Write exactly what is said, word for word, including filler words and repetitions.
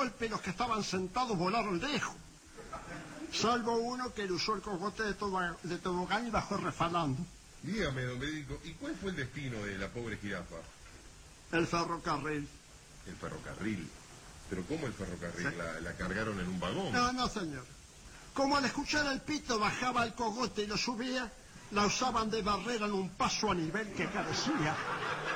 golpe los que estaban sentados volaron lejos. Salvo uno que le usó el cogote de, toba, de tobogán y bajó refalando. Dígame, don Benedicto, ¿y cuál fue el destino de la pobre jirafa? El ferrocarril. El ferrocarril. ¿Pero cómo el ferrocarril? Sí. ¿La, la cargaron en un vagón? No, no, señor. Como al escuchar el pito bajaba el cogote y lo subía, la usaban de barrera en un paso a nivel que carecía.